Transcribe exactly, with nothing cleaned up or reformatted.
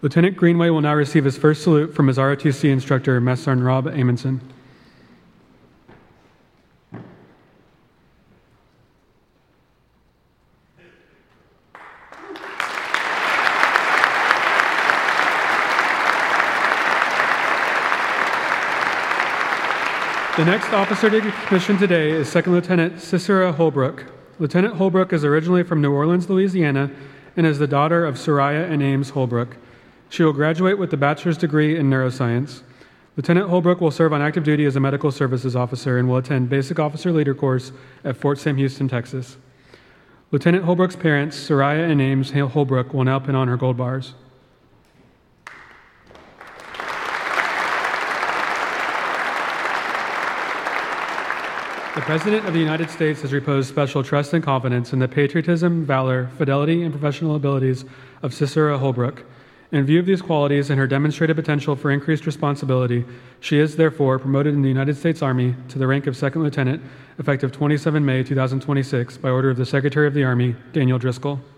Lieutenant Greenway will now receive his first salute from his R O T C instructor, Master Sergeant Rob Amundsen. The next officer to get commissioned today is Second Lieutenant Cicera Holbrook. Lieutenant Holbrook is originally from New Orleans, Louisiana, and is the daughter of Soraya and Ames Holbrook. She will graduate with a bachelor's degree in neuroscience. Lieutenant Holbrook will serve on active duty as a medical services officer and will attend basic officer leader course at Fort Sam Houston, Texas. Lieutenant Holbrook's parents, Soraya and Ames Holbrook, will now pin on her gold bars. The President of the United States has reposed special trust and confidence in the patriotism, valor, fidelity, and professional abilities of Cicera Holbrook. In view of these qualities and her demonstrated potential for increased responsibility, she is therefore promoted in the United States Army to the rank of Second Lieutenant, effective the twenty-seventh of May two thousand twenty-six, by order of the Secretary of the Army, Daniel Driscoll.